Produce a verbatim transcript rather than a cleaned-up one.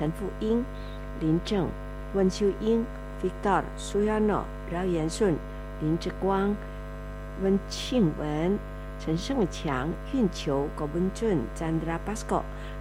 陈富英、林正、温秀英、Victor、苏亚诺、饶延顺、林志光、温庆文、陈胜强、运球、郭文俊、詹德拉巴斯科、